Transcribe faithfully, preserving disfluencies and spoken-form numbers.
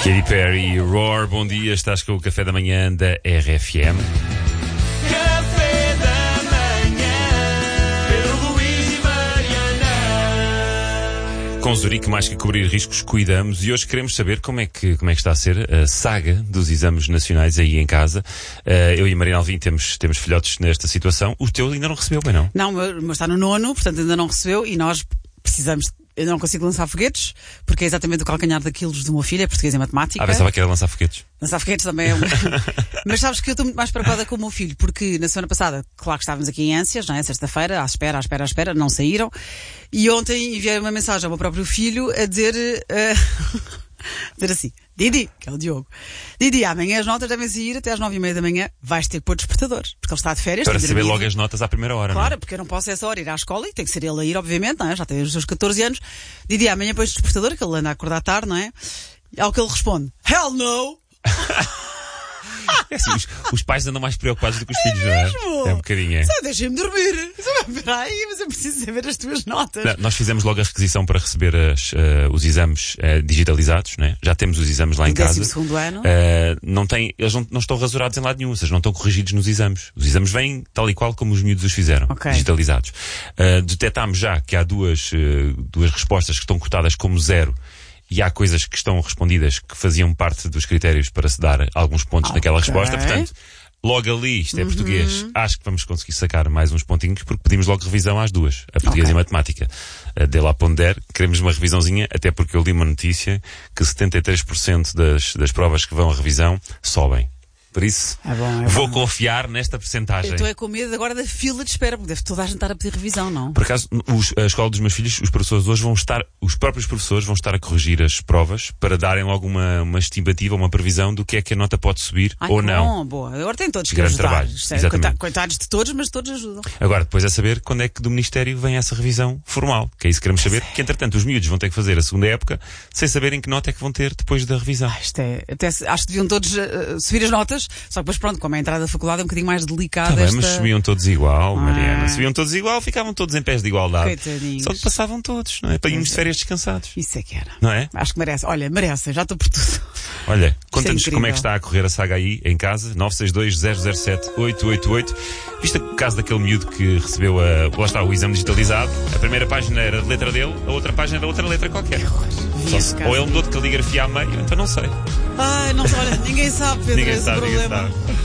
Katy Perry, Roar, bom dia, estás com o Café da Manhã da R F M. Café da Manhã, Pedro Luís e Mariana. Com Zurique, mais que cobrir riscos, cuidamos, e hoje queremos saber como é que, como é que está a ser a saga dos exames nacionais aí em casa. Uh, eu e a Mariana Alvim temos, temos filhotes nesta situação. O teu ainda não recebeu, bem não? Não, mas está no nono, portanto ainda não recebeu, e nós precisamos... Eu não consigo lançar foguetes, porque é exatamente o calcanhar daqueles do meu filho, é português em matemática. Ah, pensava que era lançar foguetes. Lançar foguetes também é um... Mas sabes que eu estou muito mais preocupada com o meu filho, porque na semana passada, claro que estávamos aqui em ânsias, não é? Sexta-feira, à espera, à espera, à espera, não saíram. E ontem enviei uma mensagem ao meu próprio filho a dizer... Uh... dizer assim, Didi, que é o Diogo, Didi, amanhã as notas devem sair até às nove e meia da manhã, vais ter que pôr despertadores, porque ele está de férias. Para saber logo as notas à primeira hora, claro, não é? porque eu não posso essa hora ir à escola e tem que ser ele a ir, obviamente, não é? Já tem os seus catorze anos. Didi, amanhã pões despertador, que ele anda a acordar tarde, não é? Ao que ele responde, hell no! É assim, os, os pais andam mais preocupados do que os É filhos, mesmo? não é? É um bocadinho, é. Só deixem-me dormir. Espera aí, mas eu preciso saber as tuas notas. Não, nós fizemos logo a requisição para receber as, uh, os exames uh, digitalizados, né? Já temos os exames lá em casa. décimo segundo ano. Uh, não tem, eles não, não estão rasurados em lado nenhum, ou seja, não estão corrigidos nos exames. Os exames vêm tal e qual como os miúdos os fizeram, Okay. digitalizados. Uh, detectámos já que há duas, uh, duas respostas que estão cotadas como zero. E há coisas que estão respondidas que faziam parte dos critérios para se dar alguns pontos Okay. naquela resposta. Portanto, logo ali, isto é Uhum. português, acho que vamos conseguir sacar mais uns pontinhos, porque pedimos logo revisão às duas, a português Okay. e matemática. A de lá ponder, queremos uma revisãozinha, até porque eu li uma notícia que setenta e três por cento das, das provas que vão à revisão sobem. Por isso, É bom, é vou bom. confiar nesta percentagem. Eu estou é com medo agora da fila de espera, porque deve toda a gente estar a pedir revisão, não? Por acaso, os, a escola dos meus filhos, os professores hoje vão estar, os próprios professores vão estar a corrigir as provas para darem logo uma, uma estimativa, uma previsão do que é que a nota pode subir Ai, ou que não. Bom, boa. Agora tem todos que Grande ajudar. trabalho, Isto é, exatamente. coita- Coitados de todos, mas todos ajudam. Agora, depois é saber quando é que do Ministério vem essa revisão formal, que é isso que queremos saber, que entretanto os miúdos vão ter que fazer a segunda época sem saberem que nota é que vão ter depois da revisão. Ah, isto é, até, se- acho que deviam todos uh, subir as notas, só que depois pronto, como a entrada da faculdade é um bocadinho mais delicada. Tá bem, esta... mas subiam todos igual, Mariana. Ah. Subiam todos igual, ficavam todos em pés de igualdade. Coitadinhos. Só que passavam todos, não é? Para irmos de férias descansados. Isso é que era. Não é? Acho que merece. Olha, merece, já estou por tudo. Olha, conta-nos incrível. como é que está a correr a saga aí, em casa, nove seis dois, zero zero sete, oito oito oito. Viste o caso daquele miúdo que recebeu a, lá está, o exame digitalizado? A primeira página era de letra dele, a outra página era outra letra qualquer. Vi Só esse se- caso. ou ele mudou de caligrafia a meio, então não sei. Ai, não sei, olha, ninguém sabe, Pedro, Ninguém esse sabe, ninguém problema. sabe.